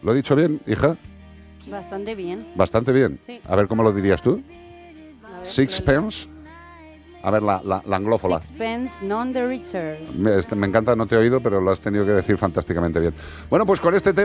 ¿Lo he dicho bien, hija? Bastante bien. Bastante bien. Sí. A ver, ¿cómo lo dirías tú? A ver, Sixpence. A ver, la anglófola. Sixpence, none the richer. Me encanta, no te he oído, pero lo has tenido que decir fantásticamente bien. Bueno, pues con este tema...